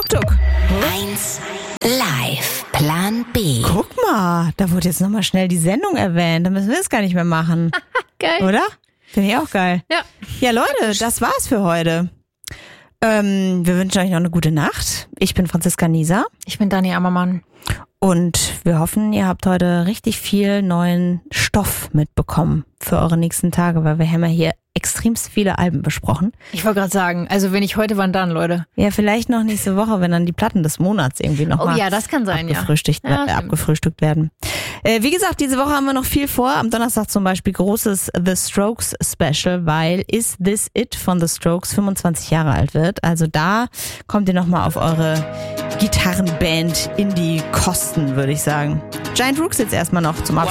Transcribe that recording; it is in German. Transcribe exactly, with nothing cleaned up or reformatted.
Tuk-Tuk. eins live. Plan B. Guck mal, da wurde jetzt nochmal schnell die Sendung erwähnt. Da müssen wir es gar nicht mehr machen. Geil. Oder? Finde ich auch geil. Ja. Ja, Leute, das war's für heute. Ähm, wir wünschen euch noch eine gute Nacht. Ich bin Franziska Nieser. Ich bin Dani Ammermann. Und wir hoffen, ihr habt heute richtig viel neuen Stoff mitbekommen für eure nächsten Tage, weil wir haben ja hier extremst viele Alben besprochen. Ich wollte gerade sagen, also wenn nicht heute, wann dann, Leute? Ja, vielleicht noch nächste Woche, wenn dann die Platten des Monats irgendwie nochmal Oh ja, das kann sein, abgefrühstückt, ja. Ja, äh, abgefrühstückt werden. Äh, wie gesagt, diese Woche haben wir noch viel vor. Am Donnerstag zum Beispiel großes The Strokes Special, weil Is This It von The Strokes fünfundzwanzig Jahre alt wird. Also da kommt ihr nochmal auf eure Gitarrenband in die Kosten, würde ich sagen. Giant Rooks jetzt erstmal noch zum Abschluss.